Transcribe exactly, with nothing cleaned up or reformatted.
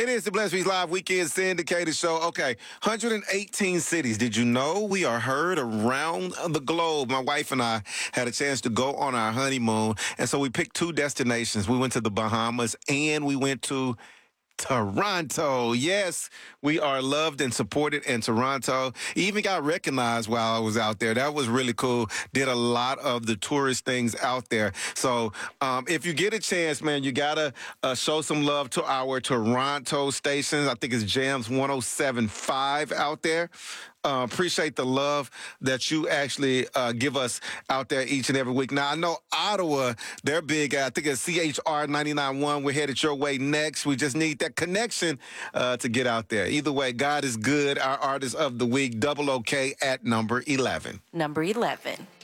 It is the Blessed Beats Live Weekend Syndicated Show. Okay, one hundred eighteen cities. Did you know we are heard around the globe? My wife and I had a chance to go on our honeymoon, and so we picked two destinations. We went to the Bahamas, and we went to Toronto. Yes, we are loved and supported in Toronto. Even got recognized while I was out there. That was really cool. Did a lot of the tourist things out there. So um, if you get a chance, man, you got to uh, show some love to our Toronto stations. I think it's Jams one oh seven point five out there. Uh, appreciate the love that you actually uh, give us out there each and every week. Now, I know Ottawa, they're big. I think it's C H R ninety-nine point one. We're headed your way next. We just need that connection uh, to get out there. Either way, God is good. Our artist of the week, Double OK at number eleven. Number eleven.